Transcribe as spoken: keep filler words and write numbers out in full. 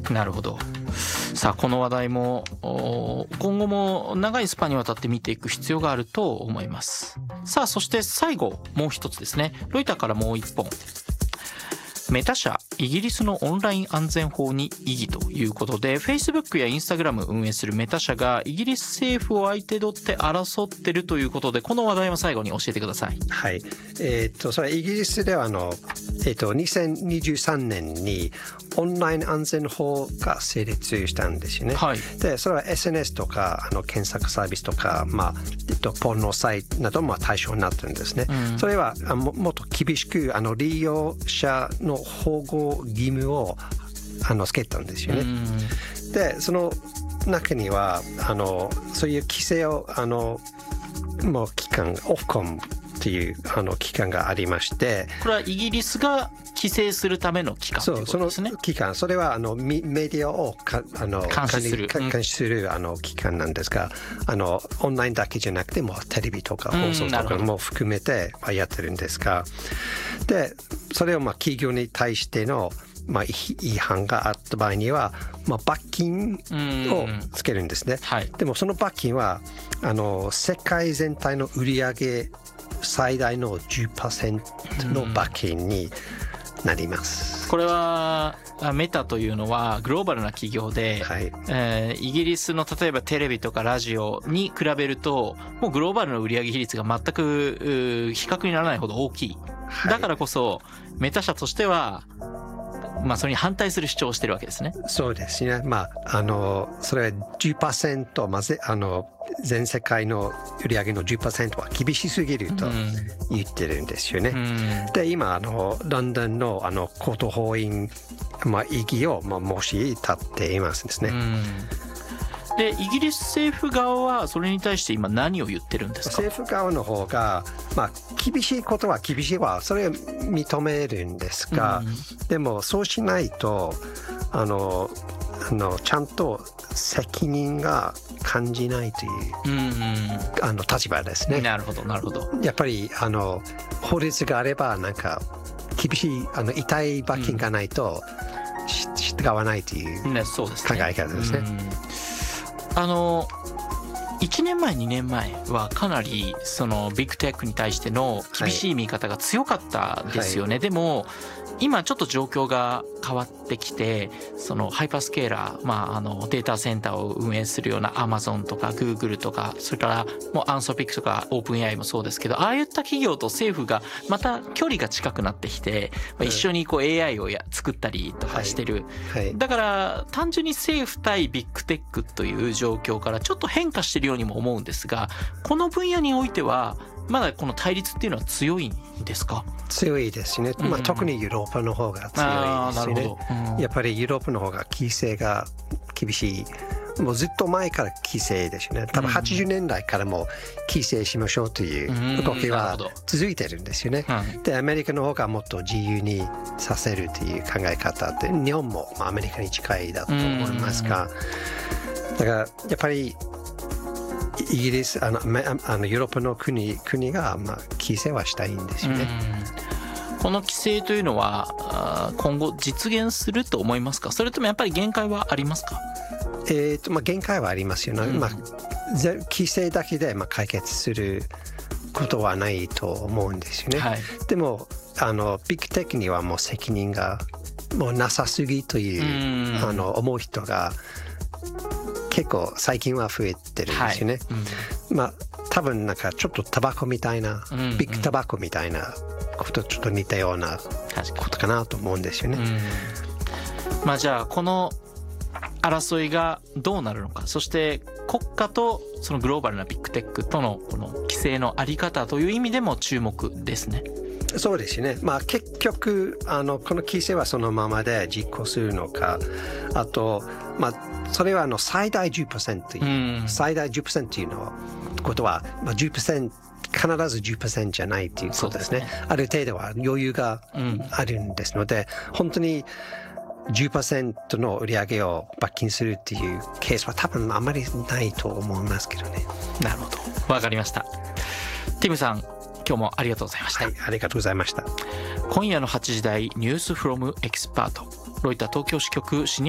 なるほど。さあこの話題も今後も長いスパンにわたって見ていく必要があると思います。さあそして最後もう一つですね。ロイターからもう一本。メタ社イギリスのオンライン安全法に異議ということで Facebook や Instagram 運営するメタ社がイギリス政府を相手取って争ってるということで、この話題を最後に教えてください。 はい、えー、っとそれイギリスではあの、えー、っとにせんにじゅうさんねんにオンライン安全法が成立したんですよね、 はい、 でそれは エスエヌエス とかあの検索サービスとか、まあえっと、ポルノサイトなども対象になってるんですね、うん、それはも, もっと厳しくあの利用者の保護義務をあのつけたんですよね、うん、でその中にはあのそういう規制をあのもう機関オフコムっていうあの機関がありまして、 これはイギリスが規制するための機関ということですね。 そう、その機関、それはあのメディアをかあの監視する監視するあの機関なんですが、あのオンラインだけじゃなくてもテレビとか放送とかも含めてやってるんですが、でそれをまあ企業に対してのまあ、違反があった場合には、まあ、罰金をつけるんですね、はい、でもその罰金はあの世界全体の売り上げ最大の じゅっパーセント の罰金になります。 これはメタというのはグローバルな企業で、はいえー、イギリスの例えばテレビとかラジオに比べるともうグローバルの売上比率が全く比較にならないほど大きい、はい、だからこそメタ社としてはまあ、それに反対する主張をしてるわけですね。 そうですね。まあ、あの、それは じゅっパーセント、まず、あの、全世界の売り上げの じゅっパーセント は厳しすぎると言ってるんですよね。うん、で、今、あの、ロンドンの、あの、高等法院、まあ、異議を、まあ、申し立っていますですね。うんでイギリス政府側はそれに対して今何を言ってるんですか？ 政府側の方が、まあ、厳しいことは厳しいはそれを認めるんですが、うん、でもそうしないとあのあのちゃんと責任が感じないという、うんうん、あの立場ですね。 なるほどなるほど。 やっぱりあの法律があればなんか厳しいあの痛い罰金がないと、うん、従わないという考え方ですね。 あのいちねんまえにねんまえはかなりそのビッグテックに対しての厳しい見方が強かったですよね、はい、でも今ちょっと状況が変わってきてそのハイパースケーラー、まあ、あのデータセンターを運営するような Amazon とか Google とかそれからもうアンソピックとか OpenAI もそうですけどああいった企業と政府がまた距離が近くなってきて、まあ、一緒にこう エーアイ をや作ったりとかしてる、はいはい、だから単純に政府対ビッグテックという状況からちょっと変化してるようにも思うんですがこの分野においてはまだこの対立っていうのは強いんですか？ 強いですね、まあ、特にヨーロッパの方が強いですね、うん、やっぱりヨーロッパの方が規制が厳しいもうずっと前から規制ですよね多分はちじゅうねんだいからも規制しましょうという動きは続いてるんですよね、うん、でアメリカの方がもっと自由にさせるという考え方って日本もアメリカに近いだと思いますがだからやっぱりイギリスあのあのヨーロッパの国国がまあ規制はしたいんですよね。 この規制というのは今後実現すると思いますか？それともやっぱり限界はありますか？ えーとまあ、限界はありますよね、うんまあ、規制だけでまあ解決することはないと思うんですよね、はい、でもあのビッグテックにはもう責任がもうなさすぎという、あの思う人が結構最近は増えてるんですよね、はいうん、まあ多分なんかちょっとタバコみたいな、うんうん、ビッグタバコみたいなことちょっと似たようなことかなと思うんですよね、 うん、まあじゃあこの争いがどうなるのかそして国家とそのグローバルなビッグテックとのこの規制のあり方という意味でも注目ですね。 そうですね、まあ、結局あのこの規制はそのままで実行するのかあと、まあ、それはあの最大 じゅっパーセント いう、うん、最大 じゅっパーセント というのはことは、まあ、じゅっパーセント必ず じゅっパーセント じゃないということですね。ですねある程度は余裕があるんですので、うん、本当にじゅっパーセント の売り上げを罰金するっていうケースは多分あまりないと思いますけどね。 なるほど、わかりました。ティムさん今日もありがとうございました。 はい、ありがとうございました。 今夜のはちじ台ニュースフロムエキスパートロイター東京支局シニア